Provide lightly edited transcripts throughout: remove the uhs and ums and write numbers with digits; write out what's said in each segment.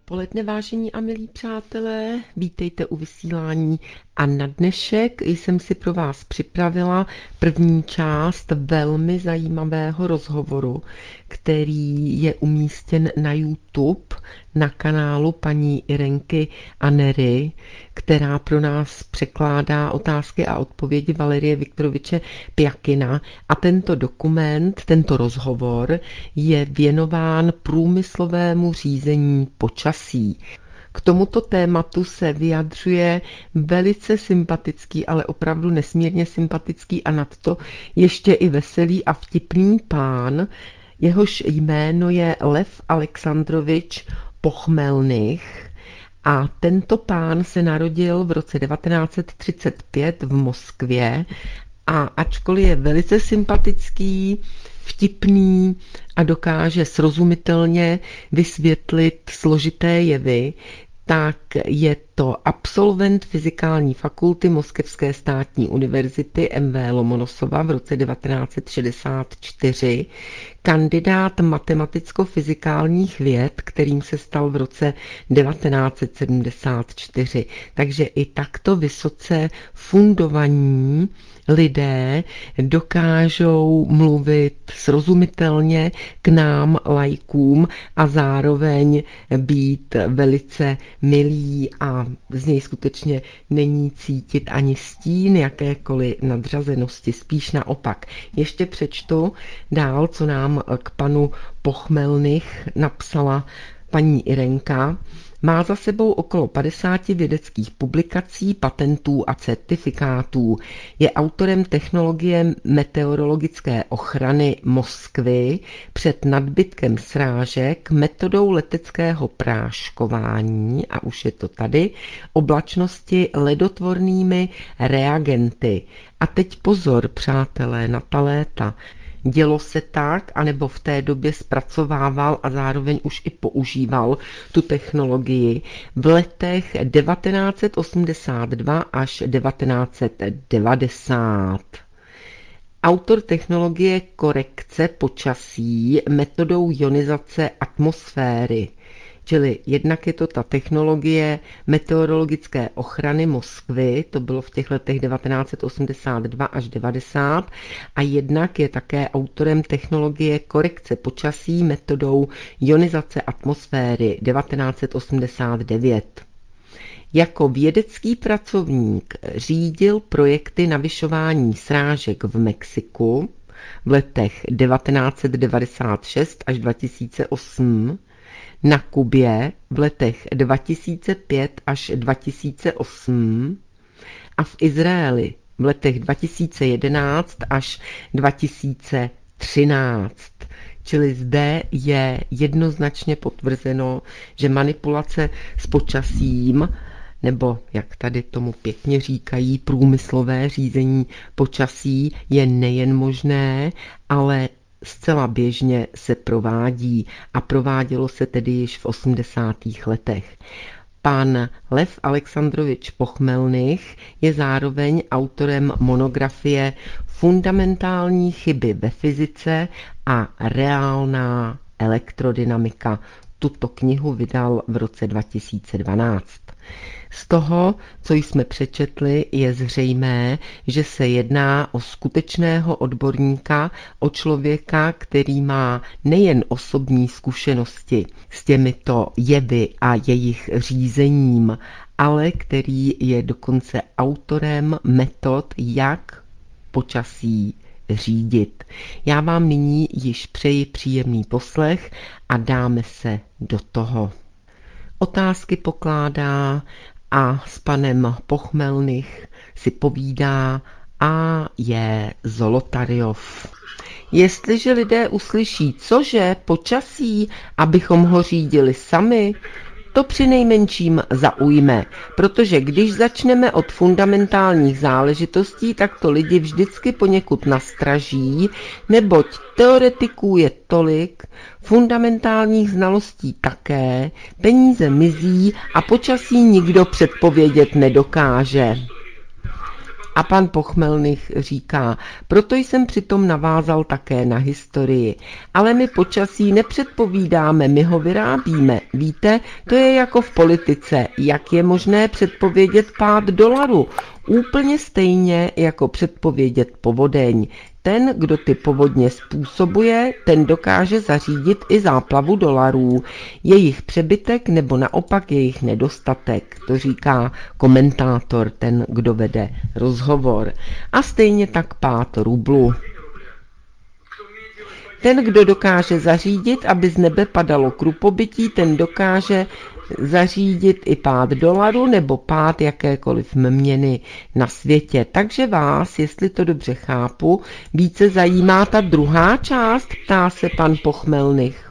Odpoledne, vážení a milí přátelé, vítejte u vysílání a na dnešek jsem si pro vás připravila první část velmi zajímavého rozhovoru, který je umístěn na YouTube na kanálu paní Irenky Anery, která pro nás překládá otázky a odpovědi Valerie Viktoroviče Pjakina. A tento dokument, tento rozhovor je věnován průmyslovému řízení počasí. K tomuto tématu se vyjadřuje velice sympatický, ale opravdu nesmírně sympatický a nadto ještě i veselý a vtipný pán, jehož jméno je Lev Alexandrovič Pochmelnych. A tento pán se narodil v roce 1935 v Moskvě a ačkoliv je velice sympatický, vtipný a dokáže srozumitelně vysvětlit složité jevy, tak je to absolvent fyzikální fakulty Moskevské státní univerzity M.V. Lomonosova v roce 1964, kandidát matematicko-fyzikálních věd, kterým se stal v roce 1974. Takže i takto vysoce fundovaní lidé dokážou mluvit srozumitelně k nám, laikům, a zároveň být velice milí a z něj skutečně není cítit ani stín jakékoliv nadřazenosti, spíš naopak. Ještě přečtu dál, co nám k panu Pochmelnych napsala paní Irenka. Má za sebou okolo 50 vědeckých publikací, patentů a certifikátů. Je autorem technologie meteorologické ochrany Moskvy před nadbytkem srážek, metodou leteckého práškování, a už je to tady, oblačnosti ledotvornými reagenty. A teď pozor, přátelé, na ta léta. Dělo se tak, anebo v té době zpracovával a zároveň už i používal tu technologii v letech 1982 až 1990. Autor technologie korekce počasí metodou ionizace atmosféry. Čili jednak je to ta technologie meteorologické ochrany Moskvy, to bylo v těch letech 1982 až 90, a jednak je také autorem technologie korekce počasí metodou ionizace atmosféry 1989. Jako vědecký pracovník řídil projekty navyšování srážek v Mexiku v letech 1996 až 2008, na Kubě v letech 2005 až 2008 a v Izraeli v letech 2011 až 2013. Čili zde je jednoznačně potvrzeno, že manipulace s počasím, nebo jak tady tomu pěkně říkají, průmyslové řízení počasí, je nejen možné, ale zcela běžně se provádí a provádělo se tedy již v 80. letech. Pan Lev Alexandrovič Pochmelnych je zároveň autorem monografie Fundamentální chyby ve fyzice a reálná elektrodynamika. Tuto knihu vydal v roce 2012. Z toho, co jsme přečetli, je zřejmé, že se jedná o skutečného odborníka, o člověka, který má nejen osobní zkušenosti s těmito jevy a jejich řízením, ale který je dokonce autorem metod, jak počasí řídit. Já vám nyní již přeji příjemný poslech a dáme se do toho. Otázky pokládá a s panem Pochmelnych si povídá A.J. Zolotaryov. Jestliže lidé uslyší, cože, počasí, abychom ho řídili sami, to přinejmenším zaujme, protože když začneme od fundamentálních záležitostí, tak to lidi vždycky poněkud nastraží, neboť teoretiků je tolik, fundamentálních znalostí také, peníze mizí a počasí nikdo předpovědět nedokáže. A pan Pochmelnych říká, proto jsem přitom navázal také na historii. Ale my počasí nepředpovídáme, my ho vyrábíme. Víte, to je jako v politice. Jak je možné předpovědět pád dolaru? Úplně stejně jako předpovědět povodeň. Ten, kdo ty povodně způsobuje, ten dokáže zařídit i záplavu dolarů. Jejich přebytek nebo naopak jejich nedostatek, to říká komentátor, ten, kdo vede rozhovor. A stejně tak pád rublu. Ten, kdo dokáže zařídit, aby z nebe padalo krupobytí, ten dokáže zařídit i pád dolaru nebo pád jakékoliv měny na světě. Takže vás, jestli to dobře chápu, více zajímá ta druhá část, ptá se pan Pochmelnych.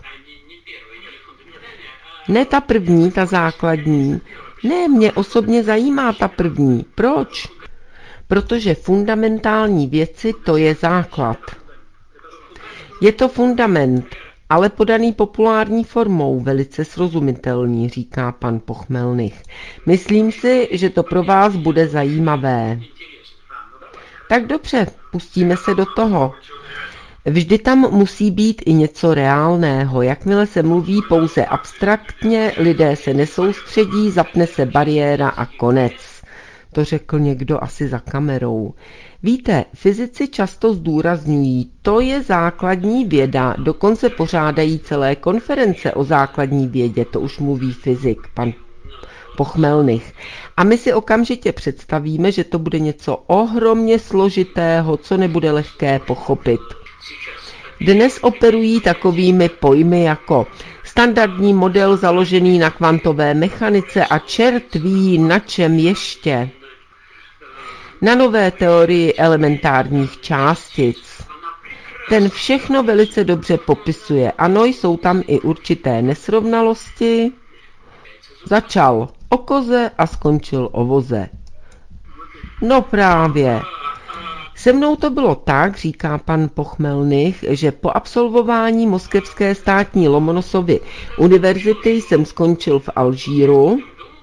Ne ta první, ta základní. Ne, mě osobně zajímá ta první. Proč? Protože fundamentální věci to je základ. Je to fundament, ale podaný populární formou, velice srozumitelný, říká pan Pochmelnych. Myslím si, že to pro vás bude zajímavé. Tak dobře, pustíme se do toho. Vždy tam musí být i něco reálného. Jakmile se mluví pouze abstraktně, lidé se nesoustředí, zapne se bariéra a konec. To řekl někdo asi za kamerou. Víte, fyzici často zdůrazňují, to je základní věda, dokonce pořádají celé konference o základní vědě, to už mluví fyzik, pan Pochmelnych. A my si okamžitě představíme, že to bude něco ohromně složitého, co nebude lehké pochopit. Dnes operují takovými pojmy jako standardní model založený na kvantové mechanice a čert ví na čem ještě. Na nové teorii elementárních částic. Ten všechno velice dobře popisuje. Ano, jsou tam i určité nesrovnalosti. Začal o koze a skončil o voze. No právě. Se mnou to bylo tak, říká pan Pochmelnych, že po absolvování Moskevské státní Lomonosovy univerzity jsem skončil v Alžíru,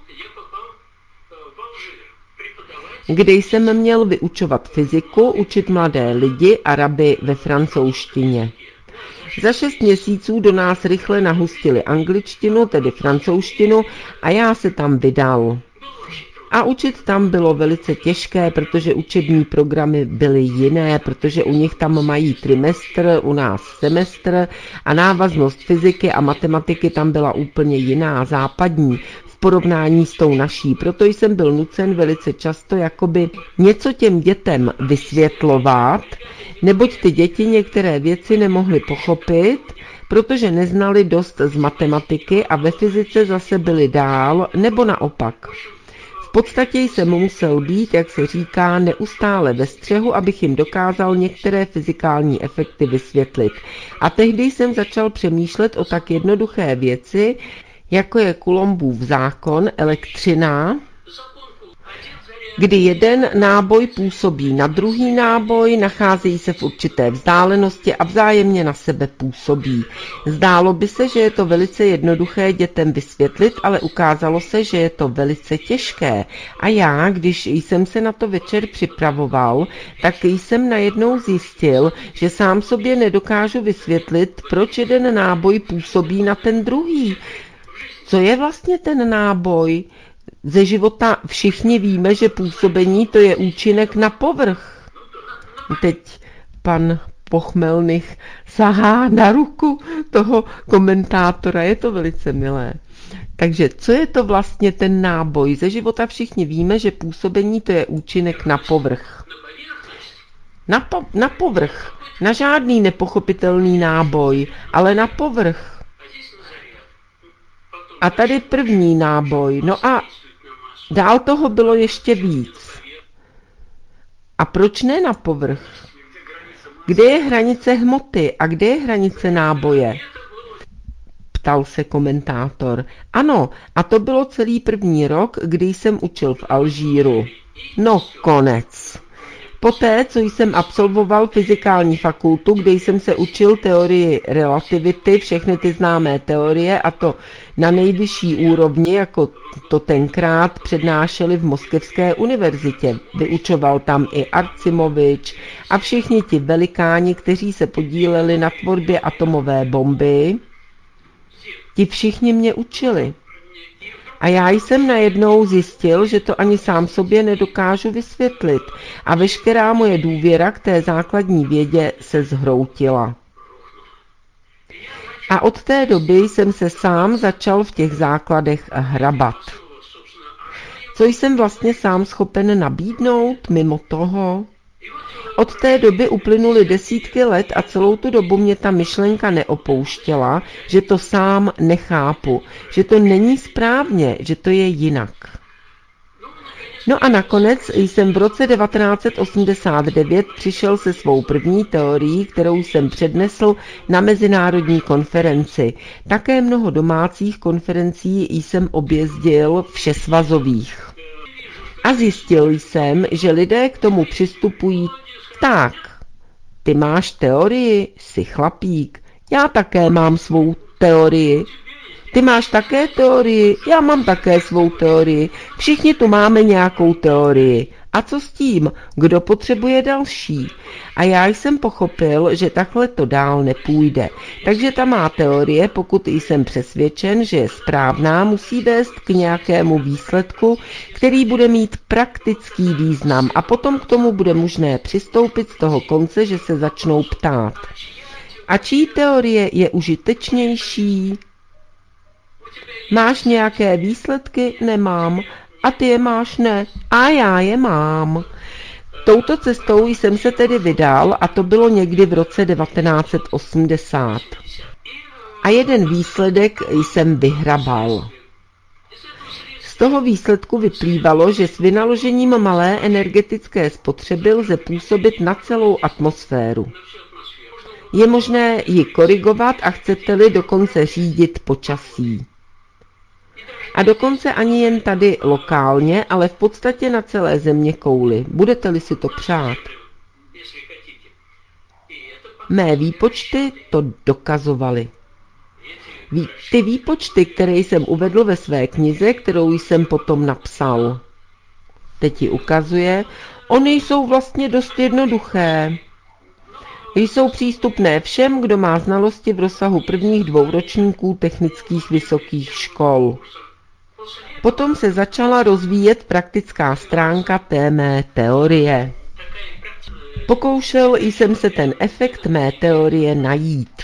kde jsem měl vyučovat fyziku, učit mladé lidi, Araby ve francouzštině. Za 6 měsíců do nás rychle nahustili angličtinu, tedy francouzštinu, a já se tam vydal. A učit tam bylo velice těžké, protože učební programy byly jiné, protože u nich tam mají trimestr, u nás semestr a návaznost fyziky a matematiky tam byla úplně jiná, západní, v porovnání s tou naší. Proto jsem byl nucen velice často jakoby něco těm dětem vysvětlovat, neboť ty děti některé věci nemohly pochopit, protože neznali dost z matematiky a ve fyzice zase byli dál, nebo naopak. V podstatě jsem musel být, jak se říká, neustále ve střehu, abych jim dokázal některé fyzikální efekty vysvětlit. A tehdy jsem začal přemýšlet o tak jednoduché věci, jako je Coulombův zákon, elektřina, kdy jeden náboj působí na druhý náboj, nacházejí se v určité vzdálenosti a vzájemně na sebe působí. Zdálo by se, že je to velice jednoduché dětem vysvětlit, ale ukázalo se, že je to velice těžké. A já, když jsem se na to večer připravoval, tak jsem najednou zjistil, že sám sobě nedokážu vysvětlit, proč jeden náboj působí na ten druhý. Co je vlastně ten náboj? Ze života všichni víme, že působení to je účinek na povrch. Teď pan Pochmelnych sahá na ruku toho komentátora, je to velice milé. Takže co je to vlastně ten náboj? Ze života všichni víme, že působení to je účinek na povrch. Na povrch. Na žádný nepochopitelný náboj, ale na povrch. A tady první náboj. No a dál toho bylo ještě víc. A proč ne na povrch? Kde je hranice hmoty a kde je hranice náboje? Ptal se komentátor. Ano, a to bylo celý první rok, kdy jsem učil v Alžíru. No konec. Poté, co jsem absolvoval fyzikální fakultu, kde jsem se učil teorii relativity, všechny ty známé teorie, a to na nejvyšší úrovni, jako to tenkrát přednášeli v Moskevské univerzitě. Vyučoval tam i Arcimovič a všichni ti velikáni, kteří se podíleli na tvorbě atomové bomby, ti všichni mě učili. A já jsem najednou zjistil, že to ani sám sobě nedokážu vysvětlit a veškerá moje důvěra k té základní vědě se zhroutila. A od té doby jsem se sám začal v těch základech hrabat. Co jsem vlastně sám schopen nabídnout mimo toho? Od té doby uplynuly desítky let a celou tu dobu mě ta myšlenka neopouštěla, že to sám nechápu, že to není správně, že to je jinak. No a nakonec jsem v roce 1989 přišel se svou první teorií, kterou jsem přednesl na mezinárodní konferenci. Také mnoho domácích konferencí jsem objezdil všesvazových. A zjistil jsem, že lidé k tomu přistupují tak. Ty máš teorii, jsi chlapík, já také mám svou teorii. Ty máš také teorii, já mám také svou teorii. Všichni tu máme nějakou teorii. A co s tím? Kdo potřebuje další? A já jsem pochopil, že takhle to dál nepůjde. Takže ta má teorie, pokud jsem přesvědčen, že je správná, musí vést k nějakému výsledku, který bude mít praktický význam. A potom k tomu bude možné přistoupit z toho konce, že se začnou ptát. A čí teorie je užitečnější? Máš nějaké výsledky? Nemám. A ty je máš? Ne. A já je mám. Touto cestou jsem se tedy vydal a to bylo někdy v roce 1980. A jeden výsledek jsem vyhrabal. Z toho výsledku vyplývalo, že s vynaložením malé energetické spotřeby lze působit na celou atmosféru. Je možné ji korigovat a chcete-li dokonce řídit počasí. A dokonce ani jen tady lokálně, ale v podstatě na celé zeměkouli. Budete-li si to přát. Mé výpočty to dokazovaly. Ty výpočty, které jsem uvedl ve své knize, kterou jsem potom napsal, teď ji ukazuje, ony jsou vlastně dost jednoduché. Jsou přístupné všem, kdo má znalosti v rozsahu prvních 2 ročníků technických vysokých škol. Potom se začala rozvíjet praktická stránka té mé teorie. Pokoušel jsem se ten efekt mé teorie najít.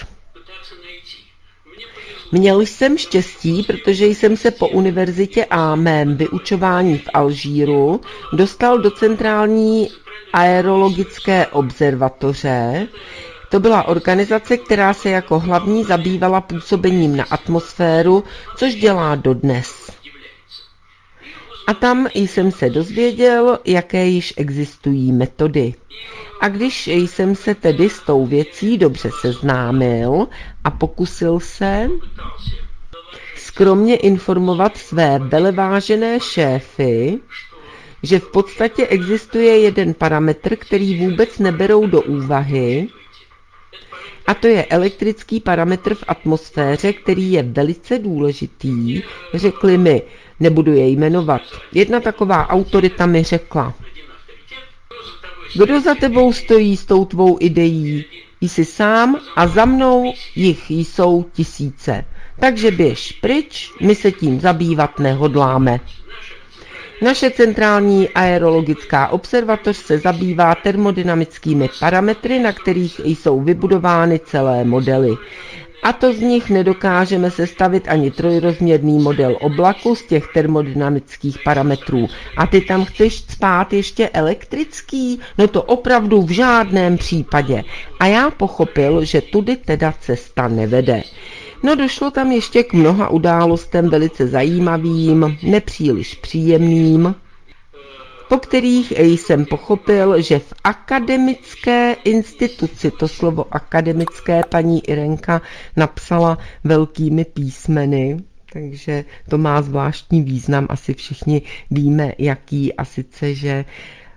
Měl jsem štěstí, protože jsem se po univerzitě a mém vyučování v Alžíru dostal do centrální aerologické observatoře. To byla organizace, která se jako hlavní zabývala působením na atmosféru, což dělá dodnes. A tam jsem se dozvěděl, jaké již existují metody. A když jsem se tedy s tou věcí dobře seznámil a pokusil se skromně informovat své velevážené šéfy, že v podstatě existuje jeden parametr, který vůbec neberou do úvahy, a to je elektrický parametr v atmosféře, který je velice důležitý, řekli mi, nebudu je jmenovat. Jedna taková autorita mi řekla, kdo za tebou stojí s tou tvou ideí? Jsi sám a za mnou jich jsou tisíce. Takže běž pryč, my se tím zabývat nehodláme. Naše centrální aerologická observatoř se zabývá termodynamickými parametry, na kterých jsou vybudovány celé modely. A to z nich nedokážeme sestavit ani trojrozměrný model oblaku z těch termodynamických parametrů. A ty tam chceš cpát ještě elektrický? No to opravdu v žádném případě. A já pochopil, že tudy teda cesta nevede. No došlo tam ještě k mnoha událostem velice zajímavým, nepříliš příjemným, po kterých jsem pochopil, že v akademické instituci, to slovo akademické paní Irenka napsala velkými písmeny, takže to má zvláštní význam, asi všichni víme jaký, a sice, že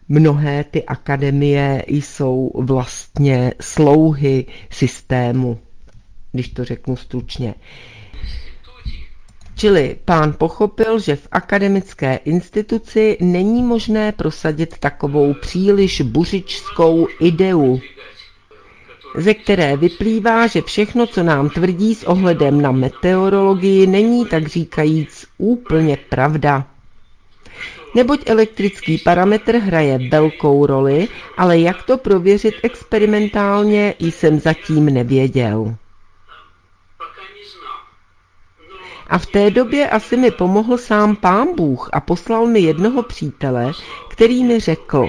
Mnohé ty akademie jsou vlastně slouhy systému, když to řeknu stručně. Čili pán pochopil, že v akademické instituci není možné prosadit takovou příliš buřičskou ideu, ze které vyplývá, že všechno, co nám tvrdí s ohledem na meteorologii, není tak říkajíc úplně pravda. Neboť elektrický parametr hraje velkou roli, ale jak to prověřit experimentálně, jsem zatím nevěděl. A v té době asi mi pomohl sám Pán Bůh a poslal mi jednoho přítele, který mi řekl: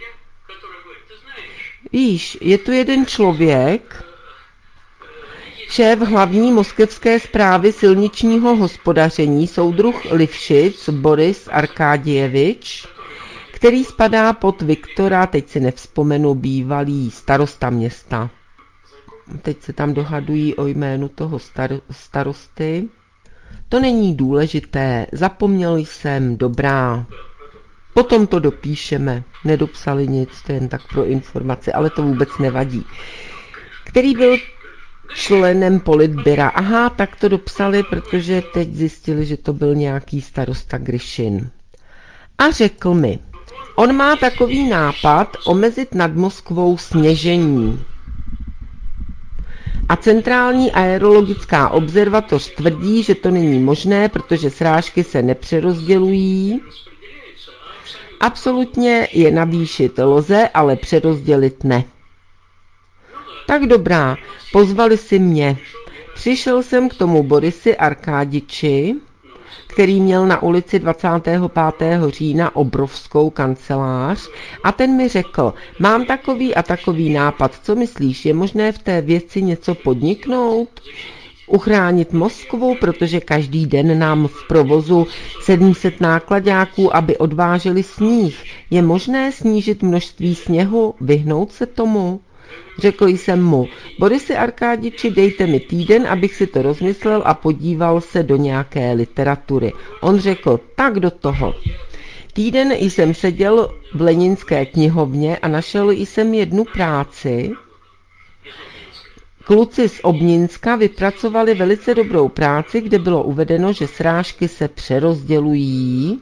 víš, je tu jeden člověk, šéf hlavní moskevské správy silničního hospodaření, soudruh Livšic Boris Arkádievič, který spadá pod Viktora, teď si nevzpomenu, bývalý starosta města. Teď se tam dohadují o jménu toho starosty. To není důležité, zapomněl jsem, dobrá. Potom to dopíšeme, nedopsali nic, to je jen tak pro informaci, ale to vůbec nevadí. Který byl členem politbyra. Aha, tak to dopsali, protože teď zjistili, že to byl nějaký starosta Gryšin. A řekl mi, on má takový nápad omezit nad Moskvou sněžení. A centrální aerologická observatoř tvrdí, že to není možné, protože srážky se nepřerozdělují. Absolutně je navýšit lze, ale přerozdělit ne. Tak dobrá, pozvali si mě. Přišel jsem k tomu Borisi Arkádiči, který měl na ulici 25. října obrovskou kancelář, a ten mi řekl, mám takový a takový nápad, co myslíš, je možné v té věci něco podniknout? Uchránit Moskvu, protože každý den nám v provozu 700 nákladáků, aby odváželi sníh. Je možné snížit množství sněhu, vyhnout se tomu? Řekl jsem mu, Borisi Arkádiči, dejte mi týden, abych si to rozmyslel a podíval se do nějaké literatury. On řekl, tak do toho. Týden jsem seděl v Leninské knihovně a našel jsem jednu práci. Kluci z Obninska vypracovali velice dobrou práci, kde bylo uvedeno, že srážky se přerozdělují.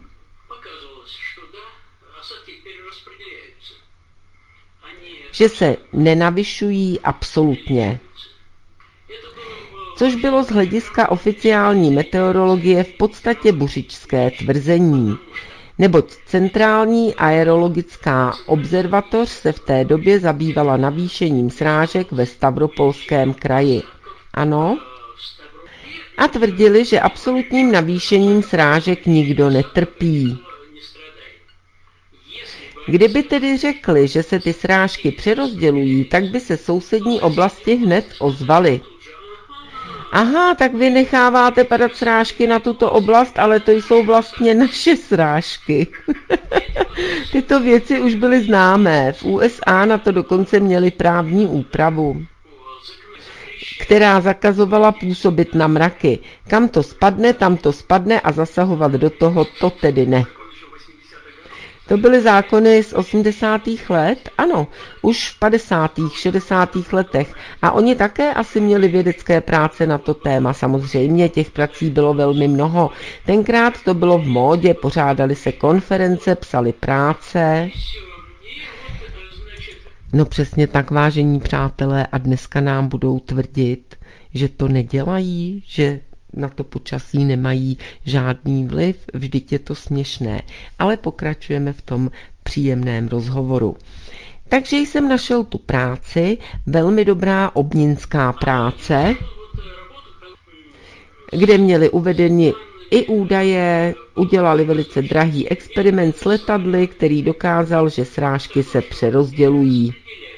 Že se nenavyšují absolutně. Což bylo z hlediska oficiální meteorologie v podstatě buřičské tvrzení. Neboť centrální aerologická observatoř se v té době zabývala navýšením srážek ve Stavropolském kraji. Ano? A tvrdili, že absolutním navýšením srážek nikdo netrpí. Kdyby tedy řekli, že se ty srážky přerozdělují, tak by se sousední oblasti hned ozvaly. Aha, tak vy necháváte padat srážky na tuto oblast, ale to jsou vlastně naše srážky. Tyto věci už byly známé. V USA na to dokonce měli právní úpravu, která zakazovala působit na mraky. Kam to spadne, tam to spadne a zasahovat do toho, to tedy ne. To byly zákony z 80. let, ano, už v 50. 60. letech. A oni také asi měli vědecké práce na to téma. Samozřejmě těch prací bylo velmi mnoho. Tenkrát to bylo v módě, pořádali se konference, psali práce. No přesně tak, vážení přátelé, a dneska nám budou tvrdit, že to nedělají, že na to počasí nemají žádný vliv, vždyť je to směšné. Ale pokračujeme v tom příjemném rozhovoru. Takže jsem našel tu práci, velmi dobrá obninská práce, kde měli uvedeni i údaje, udělali velice drahý experiment s letadly, který dokázal, že srážky se přerozdělují.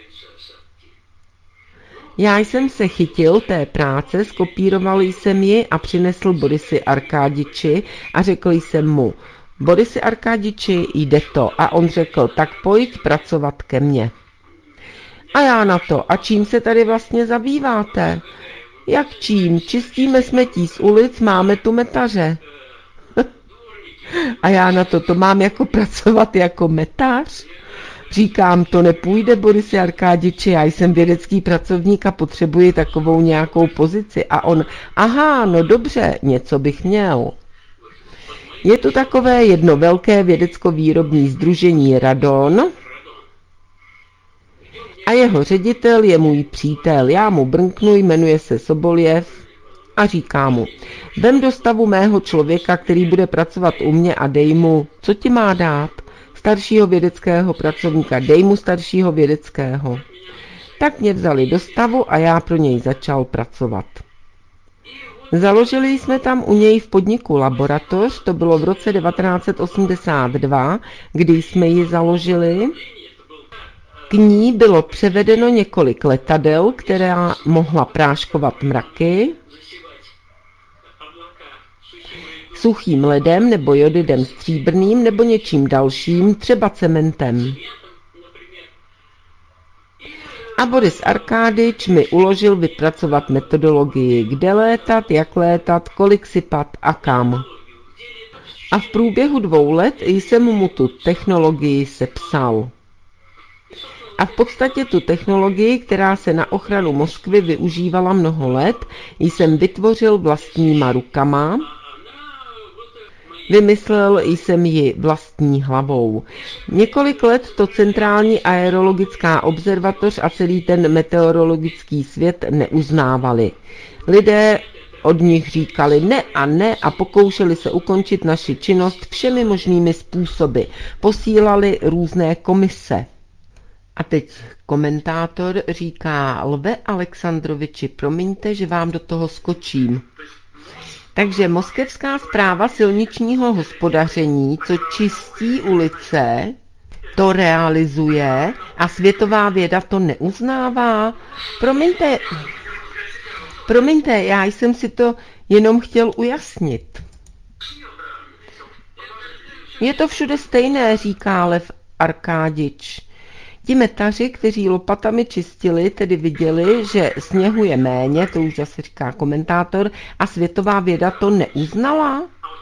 Já jsem se chytil té práce, skopíroval jsem ji a přinesl Borisi Arkádiči a řekl jsem mu, Borisi Arkádiči, jde to. A on řekl, tak pojď pracovat ke mně. A já na to, a čím se tady vlastně zabýváte? Jak čím? Čistíme smetí z ulic, máme tu metaře. A já na to mám jako pracovat jako metař? Říkám, to nepůjde, Borise Arkádiči, já jsem vědecký pracovník a potřebuji takovou nějakou pozici. A on, aha, no dobře, něco bych měl. Je tu takové jedno velké vědecko-výrobní sdružení Radon a jeho ředitel je můj přítel. Já mu brnknu, jmenuje se Soboljev a říká mu, vem do stavu mého člověka, který bude pracovat u mě a dej mu, co ti má dát? Staršího vědeckého pracovníka, dej mu staršího vědeckého. Tak mě vzali do stavu a já pro něj začal pracovat. Založili jsme tam u něj v podniku laboratoř, to bylo v roce 1982, kdy jsme ji založili. K ní bylo převedeno několik letadel, která mohla práškovat mraky suchým ledem nebo jodidem stříbrným nebo něčím dalším, třeba cementem. A Boris Arkádič mi uložil vypracovat metodologii, kde létat, jak létat, kolik sypat a kam. A v průběhu 2 let jsem mu tu technologii sepsal. A v podstatě tu technologii, která se na ochranu Moskvy využívala mnoho let, jsem vytvořil vlastníma rukama. Vymyslel jsem ji vlastní hlavou. Několik let to centrální aerologická observatoř a celý ten meteorologický svět neuznávali. Lidé od nich říkali ne a pokoušeli se ukončit naši činnost všemi možnými způsoby. Posílali různé komise. A teď komentátor říká, Lve Alexandroviči, promiňte, že vám do toho skočím. Takže Moskevská správa silničního hospodaření, co čistí ulice, to realizuje a světová věda to neuznává. Promiňte, já jsem si to jenom chtěl ujasnit. Je to všude stejné, říká Lev Arkádič. Ti metaři, kteří lopatami čistili, tedy viděli, že sněhu je méně, to už zase říká komentátor, a světová věda to neuznala?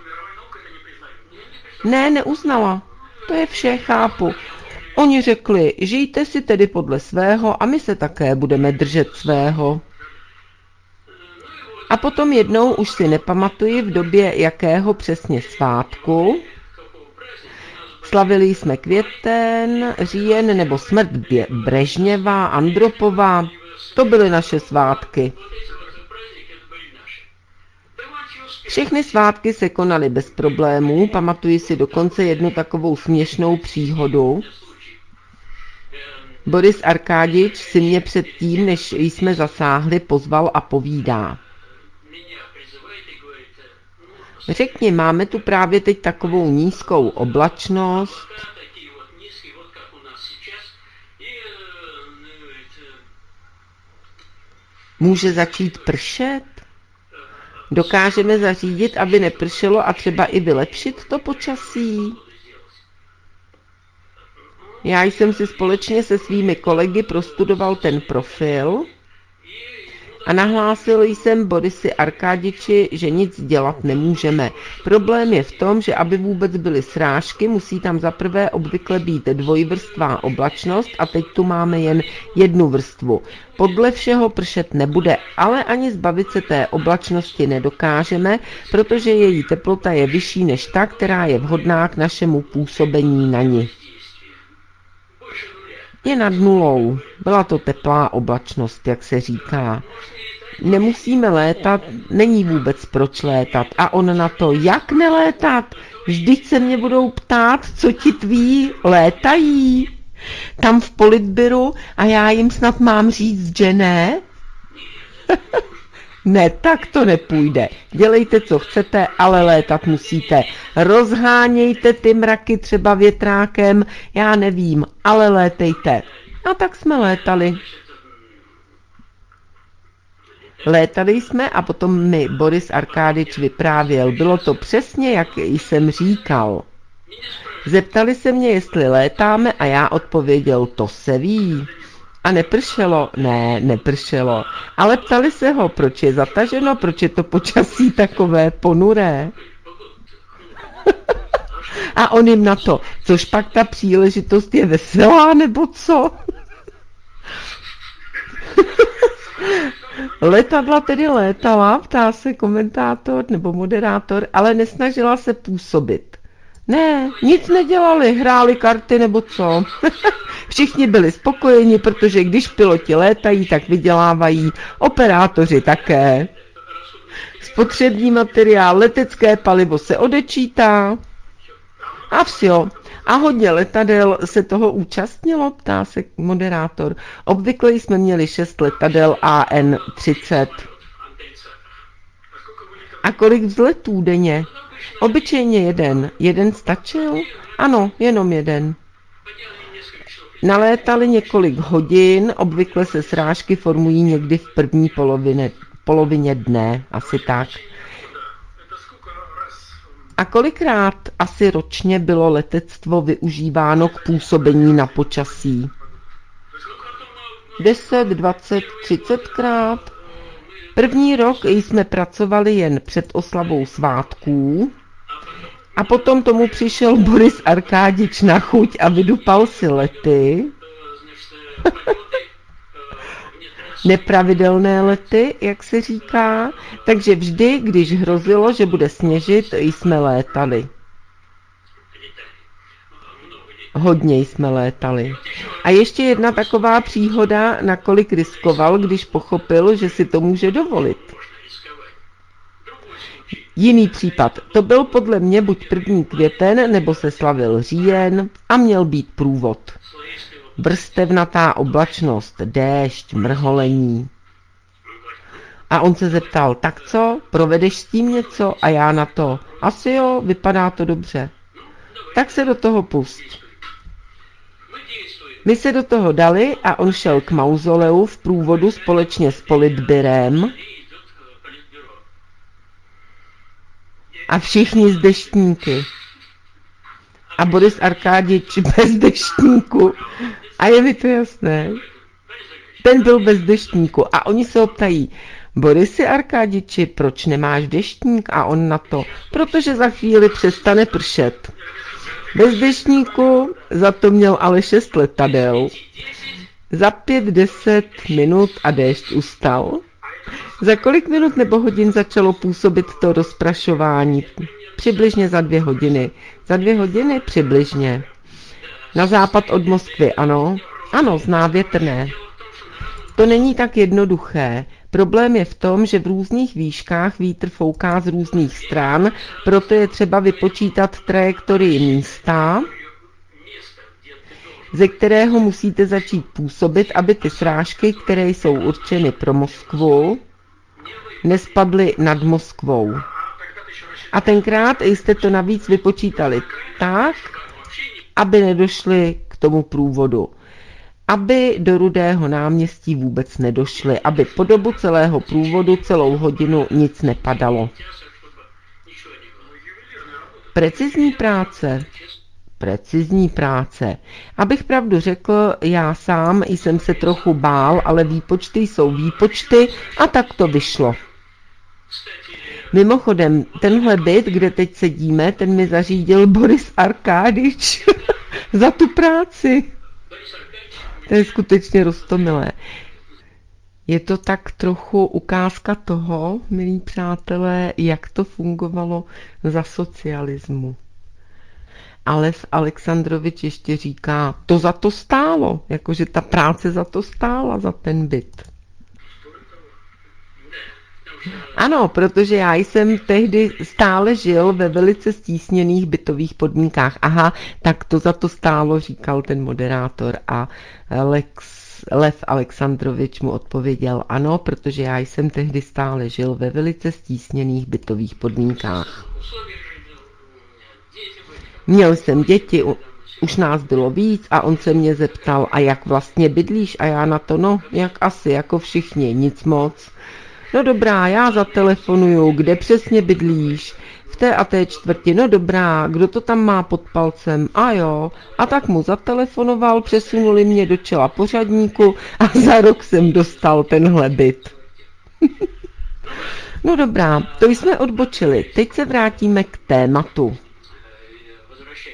Ne, neuznala. To je vše, chápu. Oni řekli, žijte si tedy podle svého a my se také budeme držet svého. A potom jednou, už si nepamatuji, v době jakého přesně svátku, slavili jsme květen, říjen nebo smrt Brežněva, Andropova. To byly naše svátky. Všechny svátky se konaly bez problémů, pamatuji si dokonce jednu takovou směšnou příhodu. Boris Arkádič si mě předtím, než jsme zasáhli, pozval a povídá. Řekni, máme tu právě teď takovou nízkou oblačnost. Může začít pršet? Dokážeme zařídit, aby nepršelo a třeba i vylepšit to počasí? Já jsem si společně se svými kolegy prostudoval ten profil a nahlásil jsem Borisi Arkádiči, že nic dělat nemůžeme. Problém je v tom, že aby vůbec byly srážky, musí tam zaprvé obvykle být dvojvrstvá oblačnost a teď tu máme jen jednu vrstvu. Podle všeho pršet nebude, ale ani zbavit se té oblačnosti nedokážeme, protože její teplota je vyšší než ta, která je vhodná k našemu působení na ni. Je nad nulou. Byla to teplá oblačnost, jak se říká. Nemusíme létat, není vůbec proč létat. A on na to, jak nelétat? Vždyť se mě budou ptát, co ti tví létají. Tam v politbyru a já jim snad mám říct, že ne? Ne, tak to nepůjde. Dělejte, co chcete, ale létat musíte. Rozhánějte ty mraky třeba větrákem, já nevím, ale létejte. A tak jsme létali. Létali jsme a potom mi Boris Arkádič vyprávěl. Bylo to přesně, jak jsem říkal. Zeptali se mě, jestli létáme a já odpověděl, to se ví. A nepršelo? Ne, nepršelo. Ale ptali se ho, proč je zataženo, proč je to počasí takové ponuré. A on jim na to, což pak ta příležitost je veselá, nebo co? Letadla tedy létala, ptá se komentátor nebo moderátor, ale nesnažila se působit. Ne, nic nedělali, hráli karty nebo co. Všichni byli spokojeni, protože když piloti létají, tak vydělávají, operátoři také. Spotřební materiál, letecké palivo se odečítá. A vsio. A hodně letadel se toho účastnilo, ptá se moderátor. Obvykle jsme měli 6 letadel AN-30. A kolik vzletů denně? Obyčejně jeden. Jeden stačil? Ano, jenom jeden. Nalétali několik hodin, obvykle se srážky formují někdy v první polovině dne, asi tak. A kolikrát asi ročně bylo letectvo využíváno k působení na počasí? 10, 20, 30krát. První rok jsme pracovali jen před oslavou svátků a potom tomu přišel Boris Arkádič na chuť a vydupal si lety. Nepravidelné lety, jak se říká, takže vždy, když hrozilo, že bude sněžit, jsme létali. Hodně jsme létali. A ještě jedna taková příhoda, nakolik riskoval, když pochopil, že si to může dovolit. Jiný případ. To byl podle mě buď 1. květen, nebo se slavil říjen a měl být průvod. Vrstevnatá oblačnost, déšť, mrholení. A on se zeptal, tak co, provedeš s tím něco? A já na to, asi jo, vypadá to dobře. Tak se do toho pust. My se do toho dali a on šel k mauzoleu v průvodu společně s politbyrem a všichni z deštníky. A Boris Arkádič bez deštníku. A je mi to jasné. Ten byl bez deštníku a oni se ho ptají, Borisi Arkádiči, proč nemáš deštník? A on na to, protože za chvíli přestane pršet. Bez deštníku, za to měl ale 6 letadel. Za 5-10 minut a déšť ustal. Za kolik minut nebo hodin začalo působit to rozprašování? Přibližně za 2 hodiny. Za 2 hodiny přibližně. Na západ od Moskvy, ano. Ano, zná větrné. To není tak jednoduché. Problém je v tom, že v různých výškách vítr fouká z různých stran, proto je třeba vypočítat trajektorii místa, ze kterého musíte začít působit, aby ty srážky, které jsou určeny pro Moskvu, nespadly nad Moskvou. A tenkrát jste to navíc vypočítali tak, aby nedošli k tomu průvodu. Aby do Rudého náměstí vůbec nedošli, aby po dobu celého průvodu, celou hodinu nic nepadalo. Precizní práce. Abych pravdu řekl, já sám jsem se trochu bál, ale výpočty jsou výpočty a tak to vyšlo. Mimochodem, tenhle byt, kde teď sedíme, ten mi zařídil Boris Arkádič za tu práci. To je skutečně roztomilé. Je to tak trochu ukázka toho, milí přátelé, jak to fungovalo za socialismu. A Lev Alexandrovič ještě říká, to za to stálo, jakože ta práce za to stála, za ten byt. Ano, protože já jsem tehdy stále žil ve velice stísněných bytových podmínkách. Aha, tak to za to stálo, říkal ten moderátor a Lev Alexandrovič mu odpověděl ano, protože já jsem tehdy stále žil ve velice stísněných bytových podmínkách. Měl jsem děti, už nás bylo víc a on se mě zeptal, a jak vlastně bydlíš? A já na to, no, jak asi, jako všichni, nic moc. No dobrá, já zatelefonuju, kde přesně bydlíš? V té a té čtvrti, no dobrá, kdo to tam má pod palcem? A jo, a tak mu zatelefonoval, přesunuli mě do čela pořadníku a za rok jsem dostal tenhle byt. No dobrá, to jsme odbočili, teď se vrátíme k tématu.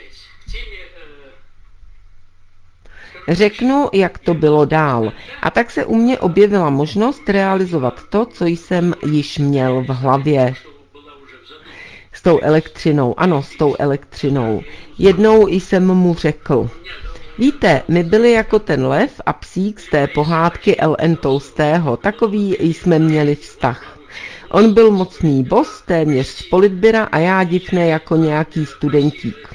Řeknu, jak to bylo dál. A tak se u mě objevila možnost realizovat to, co jsem již měl v hlavě. S tou elektřinou, ano, s tou elektřinou. Jednou jsem mu řekl: víte, my byli jako ten lev a psík z té pohádky L.N. Tolstého, takový jsme měli vztah. On byl mocný boss, téměř z politbyra a já divné jako nějaký studentík.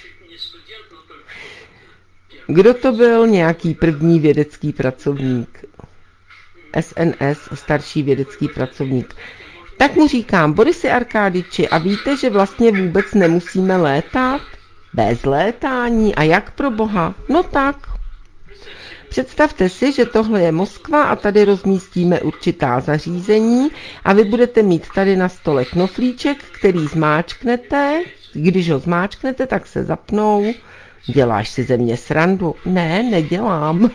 Kdo to byl? Nějaký první vědecký pracovník. SNS, starší vědecký pracovník. Tak mu říkám: Borisy Arkádiči, a víte, že vlastně vůbec nemusíme létat? Bez létání. A jak pro boha? No tak. Představte si, že tohle je Moskva a tady rozmístíme určitá zařízení a vy budete mít tady na stole knoflíček, který zmáčknete. Když ho zmáčknete, tak se zapnou. Děláš si ze mě srandu? Ne, nedělám.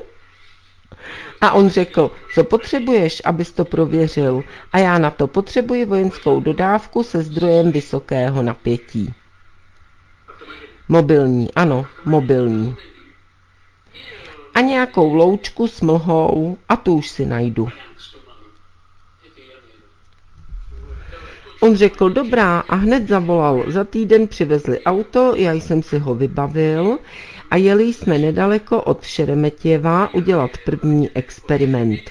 A on řekl: co potřebuješ, abys to prověřil? A já na to: potřebuji vojenskou dodávku se zdrojem vysokého napětí. Mobilní, ano, mobilní. A nějakou loučku s mlhou a tu už si najdu. On řekl: dobrá, a hned zavolal. Za týden přivezli auto, já jsem si ho vybavil a jeli jsme nedaleko od Šeremetěva udělat první experiment.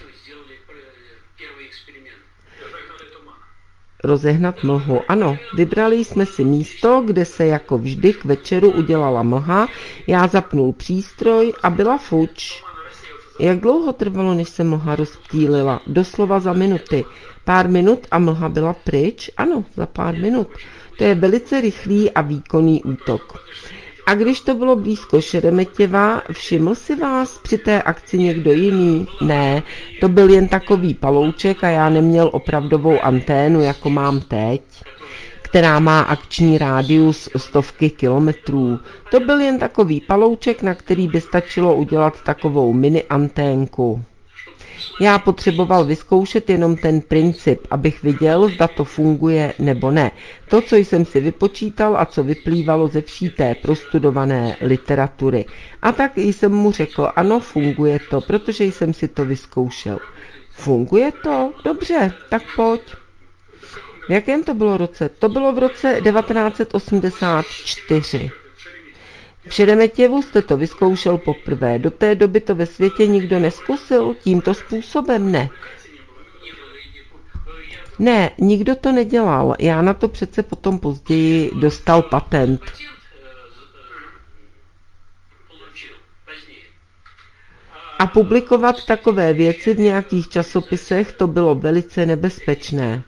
Rozehnat mlhu. Ano, vybrali jsme si místo, kde se jako vždy k večeru udělala mlha, já zapnul přístroj a byla fuč. Jak dlouho trvalo, než se mlha rozptýlila? Doslova za minuty. Pár minut a mlha byla pryč? Ano, za pár minut. To je velice rychlý a výkonný útok. A když to bylo blízko Šeremetěva, všiml si vás při té akci někdo jiný? Ne, to byl jen takový palouček a já neměl opravdovou anténu, jako mám teď, která má akční rádius 100 kilometrů. To byl jen takový palouček, na který by stačilo udělat takovou mini anténku. Já potřeboval vyzkoušet jenom ten princip, abych viděl, zda to funguje nebo ne. To, co jsem si vypočítal a co vyplývalo ze vší té prostudované literatury. A tak jsem mu řekl: ano, funguje to, protože jsem si to vyzkoušel. Funguje to? Dobře, tak pojď. V jakém to bylo roce? To bylo v roce 1984. V Šeremetěvu jste to vyzkoušel poprvé. Do té doby to ve světě nikdo neskusil? Tímto způsobem ne. Ne, nikdo to nedělal. Já na to přece potom později dostal patent. A publikovat takové věci v nějakých časopisech, to bylo velice nebezpečné.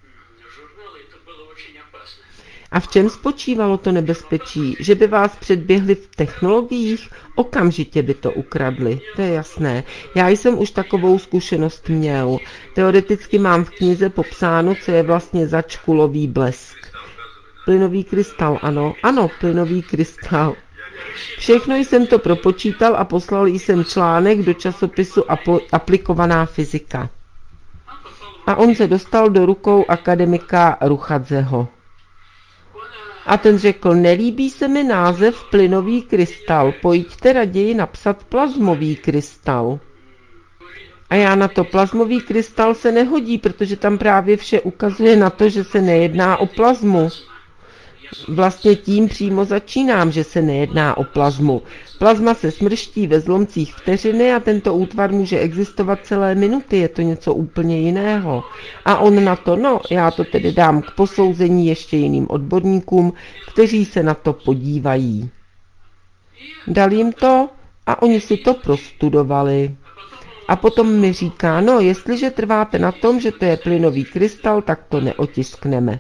A v čem spočívalo to nebezpečí? Že by vás předběhli v technologiích? Okamžitě by to ukradli, to je jasné. Já jsem už takovou zkušenost měl. Teoreticky mám v knize popsáno, co je vlastně zač kulový blesk. Plynový krystal, ano, ano, plynový krystal. Všechno jsem to propočítal a poslal jsem článek do časopisu Aplikovaná fyzika. A on se dostal do rukou akademika Ruchadzeho. A ten řekl: nelíbí se mi název plynový krystal, pojďte raději napsat plazmový krystal. A já na to: plazmový krystal se nehodí, protože tam právě vše ukazuje na to, že se nejedná o plazmu. Vlastně tím přímo začínám, že se nejedná o plazmu. Plazma se smrští ve zlomcích vteřiny a tento útvar může existovat celé minuty, je to něco úplně jiného. A on na to: no, já to tedy dám k posouzení ještě jiným odborníkům, kteří se na to podívají. Dal jim to a oni si to prostudovali. A potom mi říká: no, jestliže trváte na tom, že to je plynový krystal, tak to neotiskneme.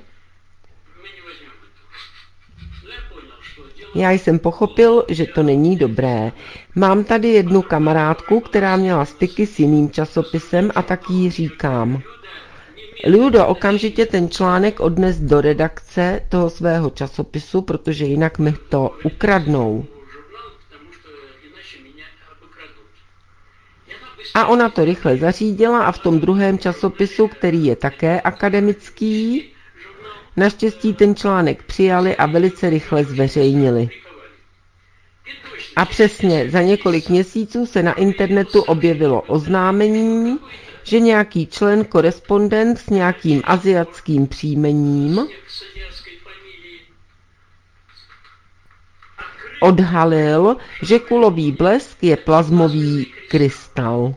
Já jsem pochopil, že to není dobré. Mám tady jednu kamarádku, která měla styky s jiným časopisem a tak jí říkám: Ludo, okamžitě ten článek odnes do redakce toho svého časopisu, protože jinak mi to ukradnou. A ona to rychle zařídila a v tom druhém časopisu, který je také akademický, naštěstí ten článek přijali a velice rychle zveřejnili. A přesně za několik měsíců se na internetu objevilo oznámení, že nějaký člen korespondent s nějakým asiatským příjmením odhalil, že kulový blesk je plazmový krystal.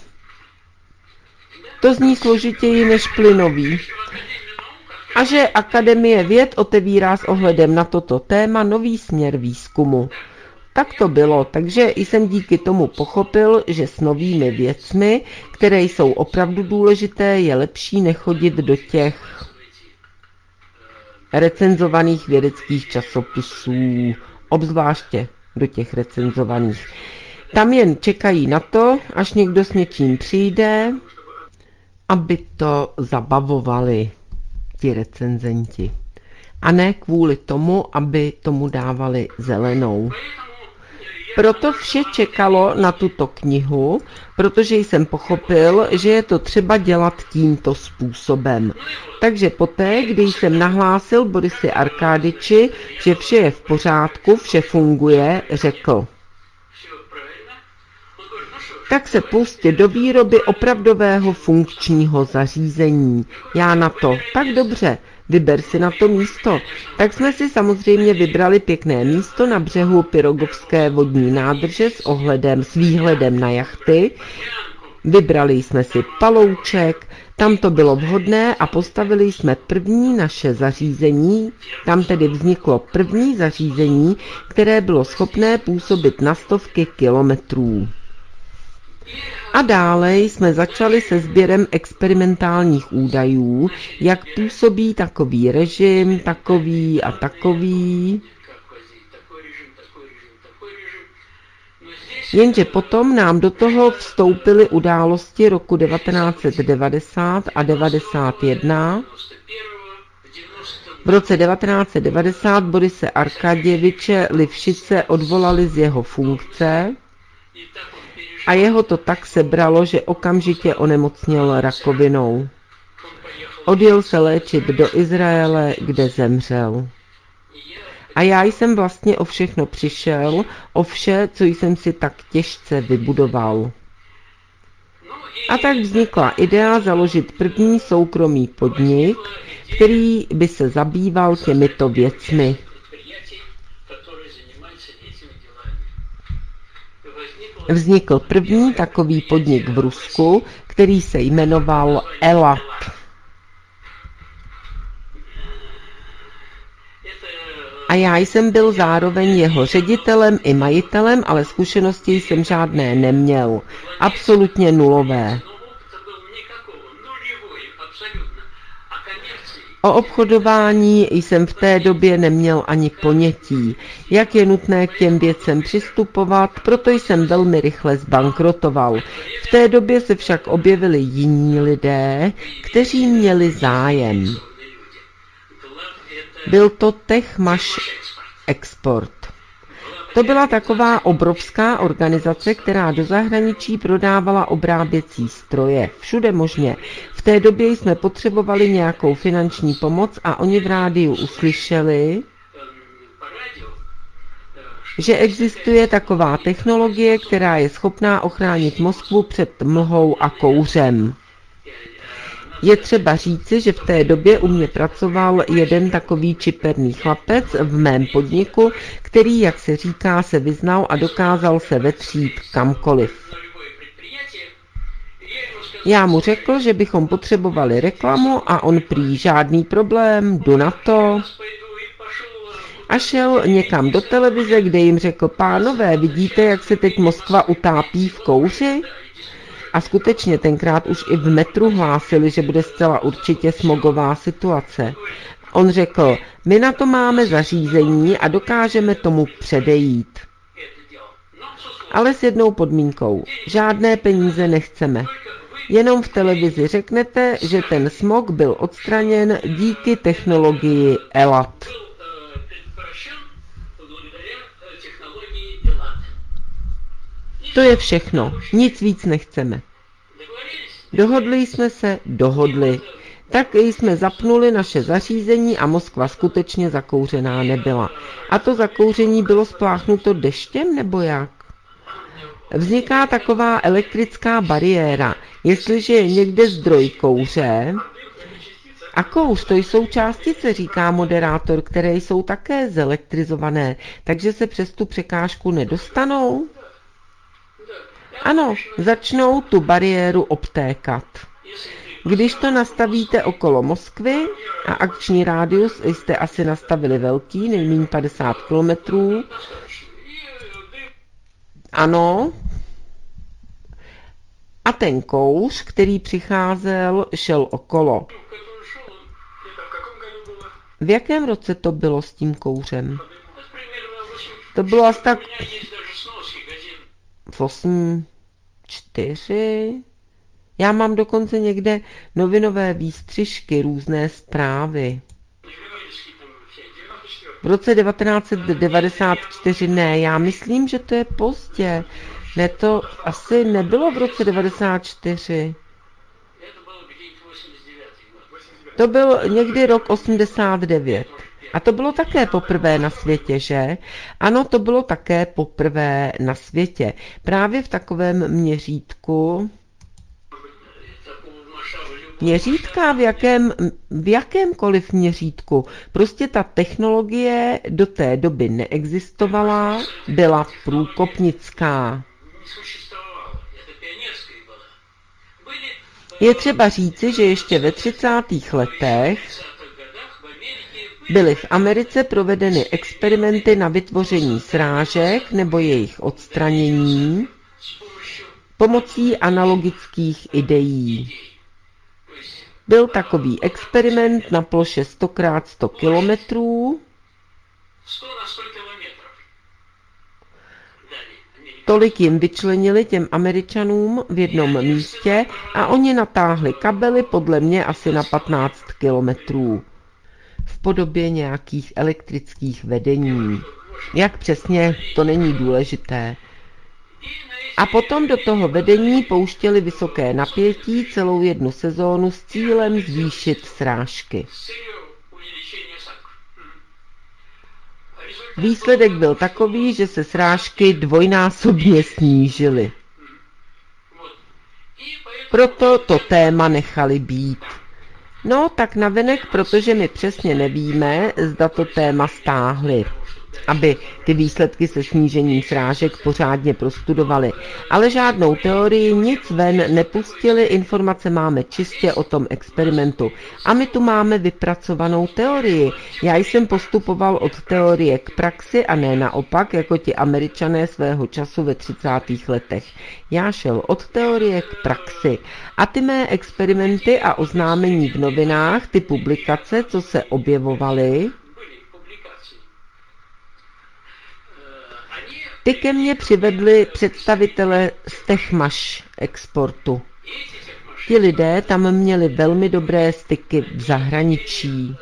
To zní složitěji než plynový. A že Akademie věd otevírá s ohledem na toto téma nový směr výzkumu. Tak to bylo, takže jsem díky tomu pochopil, že s novými věcmi, které jsou opravdu důležité, je lepší nechodit do těch recenzovaných vědeckých časopisů, obzvláště do těch recenzovaných. Tam jen čekají na to, až někdo s něčím přijde, aby to zabavovali ti recenzenti. A ne kvůli tomu, aby tomu dávali zelenou. Proto vše čekalo na tuto knihu, protože jsem pochopil, že je to třeba dělat tímto způsobem. Takže poté, když jsem nahlásil Borisi Arkádyči, že vše je v pořádku, vše funguje, řekl: tak se pustit do výroby opravdového funkčního zařízení. Já na to: tak dobře, vyber si na to místo. Tak jsme si samozřejmě vybrali pěkné místo na břehu Pirogovské vodní nádrže s výhledem na jachty. Vybrali jsme si palouček, tam to bylo vhodné a postavili jsme první naše zařízení. Tam tedy vzniklo první zařízení, které bylo schopné působit na stovky kilometrů. A dále jsme začali se sběrem experimentálních údajů, jak působí takový režim, takový a takový. Jenže potom nám do toho vstoupily události roku 1990 a 1991. V roce 1990 Borise Arkaděviče Livšice odvolali z jeho funkce a jeho to tak sebralo, že okamžitě onemocněl rakovinou. Odjel se léčit do Izraele, kde zemřel. A já jsem vlastně o všechno přišel, o vše, co jsem si tak těžce vybudoval. A tak vznikla idea založit první soukromý podnik, který by se zabýval těmito věcmi. Vznikl první takový podnik v Rusku, který se jmenoval ELAT. A já jsem byl zároveň jeho ředitelem i majitelem, ale zkušenosti jsem žádné neměl. Absolutně nulové. O obchodování jsem v té době neměl ani ponětí, jak je nutné k těm věcem přistupovat, proto jsem velmi rychle zbankrotoval. V té době se však objevili jiní lidé, kteří měli zájem. Byl to Techmash Export. To byla taková obrovská organizace, která do zahraničí prodávala obráběcí stroje. Všude možně. V té době jsme potřebovali nějakou finanční pomoc a oni v rádiu uslyšeli, že existuje taková technologie, která je schopná ochránit Moskvu před mlhou a kouřem. Je třeba říci, že v té době u mě pracoval jeden takový čiperný chlapec v mém podniku, který, jak se říká, se vyznal a dokázal se vetřít kamkoliv. Já mu řekl, že bychom potřebovali reklamu a on prý: žádný problém, jdu na to. A šel někam do televize, kde jim řekl: pánové, vidíte, jak se teď Moskva utápí v kouři? A skutečně tenkrát už i v metru hlásili, že bude zcela určitě smogová situace. On řekl: my na to máme zařízení a dokážeme tomu předejít. Ale s jednou podmínkou: žádné peníze nechceme. Jenom v televizi řeknete, že ten smog byl odstraněn díky technologii ELAT. To je všechno, nic víc nechceme. Dohodli jsme se, Tak jsme zapnuli naše zařízení a Moskva skutečně zakouřená nebyla. A to zakouření bylo spláchnuto deštěm nebo jak? Vzniká taková elektrická bariéra. Jestliže je někde zdroj kouře, a kouř, to jsou částice, říká moderátor, které jsou také zelektrizované, takže se přes tu překážku nedostanou? Ano, začnou tu bariéru obtékat. Když to nastavíte okolo Moskvy a akční rádius jste asi nastavili velký, nejméně 50 kilometrů, ano, a ten kouř, který přicházel, šel okolo. V jakém roce to bylo s tím kouřem? To bylo asi tak v 8.4. Já mám dokonce někde novinové výstřižky, různé zprávy. V roce 1994 ne, já myslím, že to je pozdě. Ne, to asi nebylo v roce 94. To byl někdy rok 89. A to bylo také poprvé na světě, že? Ano, to bylo také poprvé na světě. Právě v takovém měřítku. Měřítka v jakémkoliv měřítku. Prostě ta technologie do té doby neexistovala, byla průkopnická. Je třeba říci, že ještě ve 30. letech byly v Americe provedeny experimenty na vytvoření srážek nebo jejich odstranění pomocí analogických ideí. Byl takový experiment na ploše 100x100 kilometrů. Tolik jim vyčlenili těm Američanům v jednom místě a oni natáhli kabely podle mě asi na 15 kilometrů v podobě nějakých elektrických vedení. Jak přesně, to není důležité. A potom do toho vedení pouštěli vysoké napětí celou jednu sezónu s cílem zvýšit srážky. Výsledek byl takový, že se srážky dvojnásobně snížily. Proto to téma nechali být. No tak navenek, protože my přesně nevíme, zda to téma stáhli, aby ty výsledky se snížením srážek pořádně prostudovali. Ale žádnou teorii, nic ven nepustili, informace máme čistě o tom experimentu. A my tu máme vypracovanou teorii. Já jsem postupoval od teorie k praxi a ne naopak, jako ti Američané svého času ve 30. letech. Já šel od teorie k praxi. A ty mé experimenty a oznámení v novinách, ty publikace, co se objevovaly, ty ke mně přivedli představitele z Techmaš exportu. Ti lidé tam měli velmi dobré styky v zahraničí.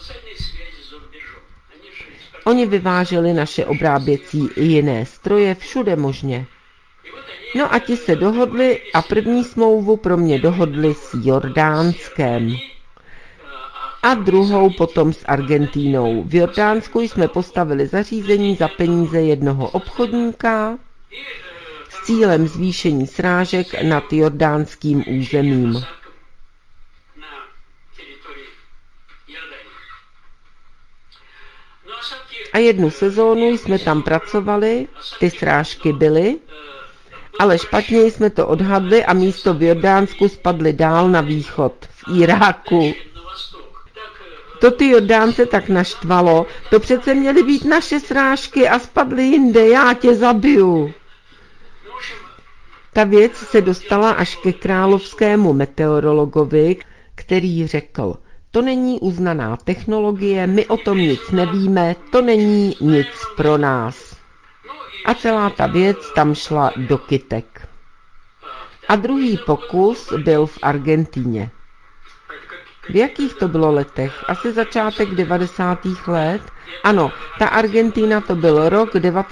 Oni vyváželi naše obráběcí i jiné stroje všude možně. No a ti se dohodli a první smlouvu pro mě dohodli s Jordánskem. A druhou potom s Argentínou. V Jordánsku jsme postavili zařízení za peníze jednoho obchodníka s cílem zvýšení srážek nad jordánským územím. A jednu sezónu jsme tam pracovali, ty srážky byly, ale špatně jsme to odhadli a místo v Jordánsku spadly dál na východ, v Iráku. To ty Jordánce tak naštvalo, to přece měly být naše srážky a spadly jinde, já tě zabiju. Ta věc se dostala až ke královskému meteorologovi, který řekl, to není uznaná technologie, my o tom nic nevíme, to není nic pro nás. A celá ta věc tam šla do kytek. A druhý pokus byl v Argentíně. V jakých to bylo letech? Asi začátek 90. let? Ano, ta Argentína to byl rok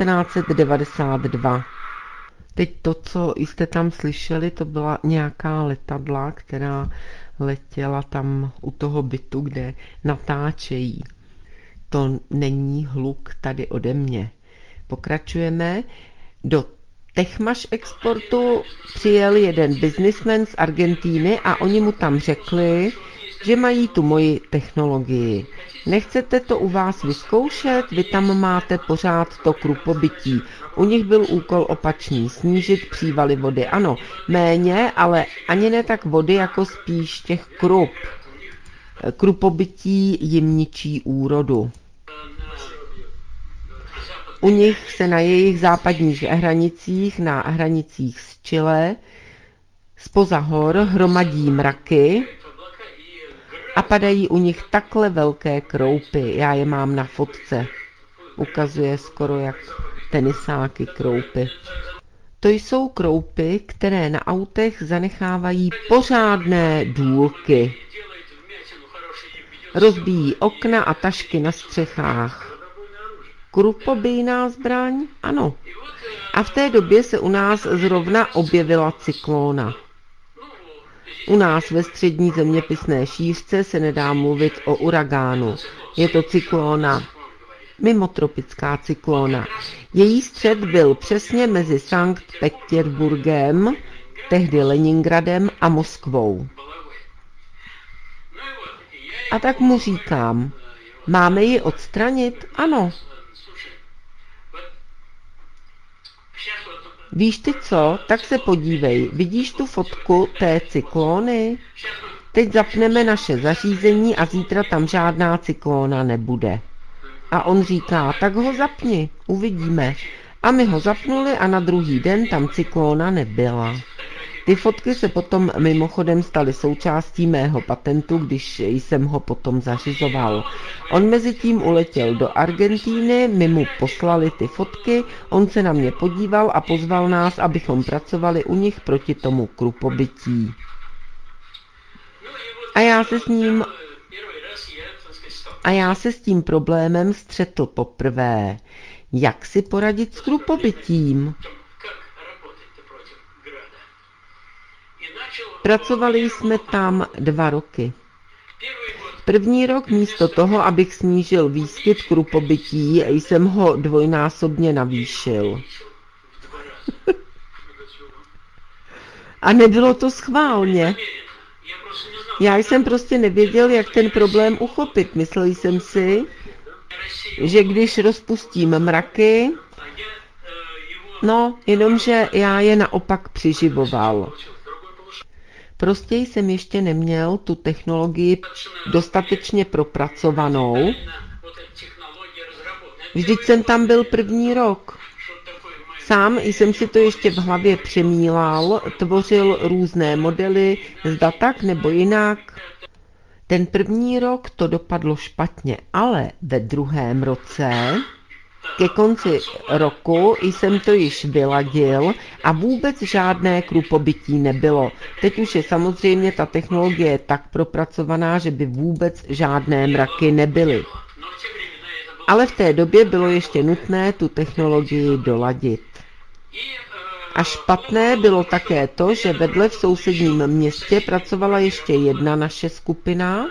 1992. Teď to, co jste tam slyšeli, to byla nějaká letadla, která letěla tam u toho bytu, kde natáčejí. To není hluk tady ode mě. Pokračujeme. Do Techmaš Exportu přijel jeden biznismen z Argentíny a oni mu tam řekli, že mají tu moji technologii. Nechcete to u vás vyzkoušet? Vy tam máte pořád to krupobytí. U nich byl úkol opačný, snížit přívaly vody. Ano, méně, ale ani ne tak vody, jako spíš těch krup. Krupobytí jim ničí úrodu. U nich se na jejich západních hranicích, na hranicích s Chile, zpoza hor hromadí mraky a padají u nich takhle velké kroupy. Já je mám na fotce. Ukazuje skoro jak tenisáky kroupy. To jsou kroupy, které na autech zanechávají pořádné důlky. Rozbíjí okna a tašky na střechách. Krupobijná zbraň? Ano. A v té době se u nás zrovna objevila cyklóna. U nás ve střední zeměpisné šířce se nedá mluvit o uragánu. Je to cyklóna, mimotropická cyklóna. Její střed byl přesně mezi Sankt Petěrburgem, tehdy Leningradem a Moskvou. A tak mu říkám, máme ji odstranit? Ano. Víš ty co? Tak se podívej. Vidíš tu fotku té cyklóny? Teď zapneme naše zařízení a zítra tam žádná cyklóna nebude. A on říká, tak ho zapni, uvidíme. A my ho zapnuli a na druhý den tam cyklóna nebyla. Ty fotky se potom mimochodem staly součástí mého patentu, když jsem ho potom zařizoval. On mezi tím uletěl do Argentíny, my mu poslali ty fotky, on se na mě podíval a pozval nás, abychom pracovali u nich proti tomu krupobytí. A já se s tím problémem střetl poprvé. Jak si poradit s krupobytím? Pracovali jsme tam 2 roky. První rok místo toho, abych snížil výskyt krupobytí, jsem ho dvojnásobně navýšil. A nebylo to schválně. Já jsem prostě nevěděl, jak ten problém uchopit. Myslel jsem si, že když rozpustím mraky, jenomže já je naopak přiživoval. Prostě jsem ještě neměl tu technologii dostatečně propracovanou. Vždyť jsem tam byl první rok. Sám jsem si to ještě v hlavě přemýlal, tvořil různé modely, zda tak nebo jinak. Ten první rok to dopadlo špatně, ale ve druhém roce, ke konci roku, jsem to již vyladil a vůbec žádné krupobytí nebylo. Teď už je samozřejmě ta technologie tak propracovaná, že by vůbec žádné mraky nebyly. Ale v té době bylo ještě nutné tu technologii doladit. A špatné bylo také to, že vedle v sousedním městě pracovala ještě jedna naše skupina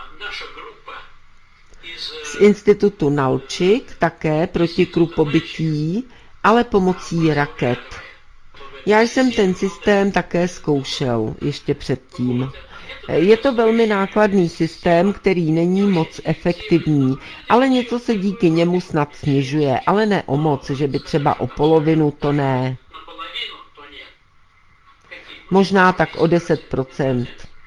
z institutu Nalčik, také proti krupobytí, ale pomocí raket. Já jsem ten systém také zkoušel ještě předtím. Je to velmi nákladný systém, který není moc efektivní, ale něco se díky němu snad snižuje, ale ne o moc, že by třeba o polovinu, to ne. Možná tak o 10%.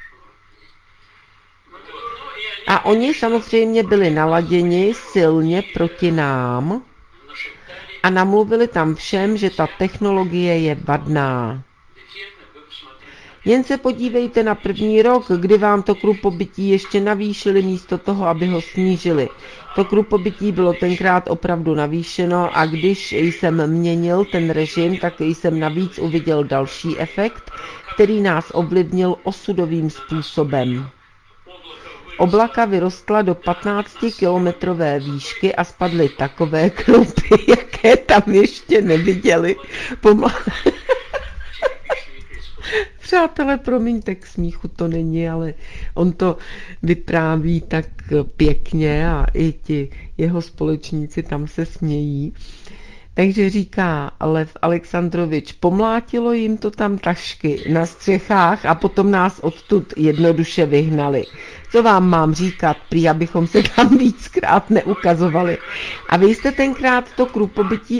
A oni samozřejmě byli naladěni silně proti nám a namluvili tam všem, že ta technologie je vadná. Jen se podívejte na první rok, kdy vám to krupobytí ještě navýšili místo toho, aby ho snížili. To krupobytí bylo tenkrát opravdu navýšeno a když jsem měnil ten režim, tak jsem navíc uviděl další efekt, který nás ovlivnil osudovým způsobem. Oblaka vyrostla do 15kilometrové výšky a spadly takové kroupy, jaké tam ještě neviděli. přátelé, promiňte, k smíchu to není, ale on to vypráví tak pěkně a i ti jeho společníci tam se smějí. Takže říká Lev Alexandrovič, pomlátilo jim to tam tašky na střechách a potom nás odtud jednoduše vyhnali. Co vám mám říkat, prý abychom se tam víckrát neukazovali. A vy jste tenkrát to krupobytí